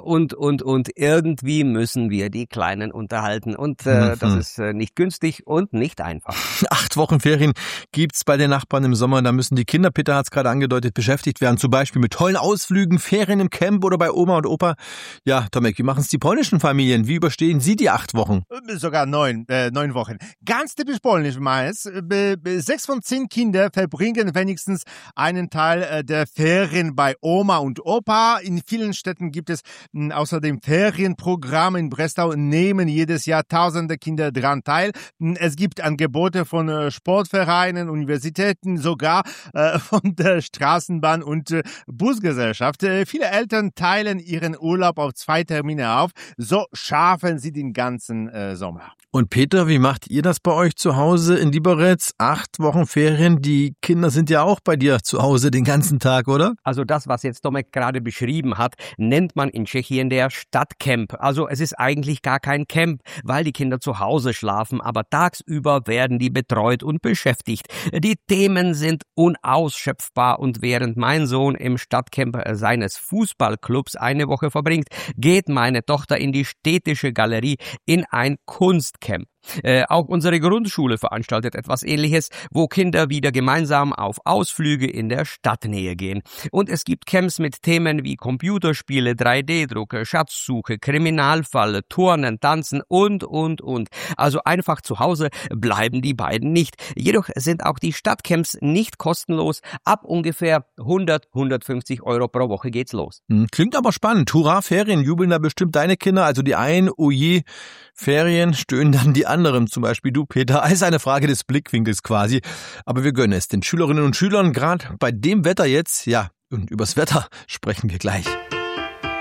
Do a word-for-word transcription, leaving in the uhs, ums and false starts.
und, und, und irgendwie müssen wir die Kleinen unterhalten. Und äh, mhm. das ist äh, nicht günstig und nicht einfach. Acht Wochen Ferien gibt's bei den Nachbarn im Sommer. Da müssen die Kinder, Peter hat's gerade angedeutet, beschäftigt werden. Zum Beispiel mit tollen Ausflügen, Ferien im Camp oder bei Oma und Opa. Ja, Tomek, wie machen's die polnischen Familien? Wie überstehen sie die acht Wochen? Sogar neun, äh, neun Wochen. Ganz typisch polnisch meist. Sechs von zehn Kinder verbringen wenigstens einen Teil der Ferien bei Oma und Opa. In vielen Städten gibt es außerdem Ferienprogramme. In Breslau nehmen jedes Jahr tausende Kinder daran teil. Es gibt Angebote von Sportvereinen, Universitäten, sogar äh, von der Straßenbahn und äh, Busgesellschaft. Äh, viele Eltern teilen ihren Urlaub auf zwei Termine auf. So schaffen sie den ganzen äh, Sommer. Und Peter, wie macht ihr das bei euch zu Hause in Liberec? Acht Wochen Ferien, die Kinder sind ja auch bei dir zu Hause den ganzen Tag, oder? Also das, was jetzt Tomek gerade beschrieben hat, nennt man in Tschechien der Stadtcamp. Also es ist eigentlich gar kein Camp, weil die Kinder zu Hause schlafen, aber tagsüber werden die betreut und beschäftigt. Die Themen sind unausschöpfbar und während mein Sohn im Stadtcamp seines Fußballclubs eine Woche verbringt, geht meine Tochter in die städtische Galerie in ein Kunstcamp. Äh, auch unsere Grundschule veranstaltet etwas Ähnliches, wo Kinder wieder gemeinsam auf Ausflüge in der Stadtnähe gehen. Und es gibt Camps mit Themen wie Computerspiele, drei D-Druck, Schatzsuche, Kriminalfall, Turnen, Tanzen und, und, und. Also einfach zu Hause bleiben die beiden nicht. Jedoch sind auch die Stadtcamps nicht kostenlos. Ab ungefähr hundert, hundertfünfzig Euro pro Woche geht's los. Klingt aber spannend. Hurra, Ferien, jubeln da bestimmt deine Kinder. Also die einen, oh je, Ferien, stöhnen dann die anderen, zum Beispiel du, Peter. Es ist eine Frage des Blickwinkels quasi. Aber wir gönnen es den Schülerinnen und Schülern, gerade bei dem Wetter jetzt. Ja, und übers Wetter sprechen wir gleich.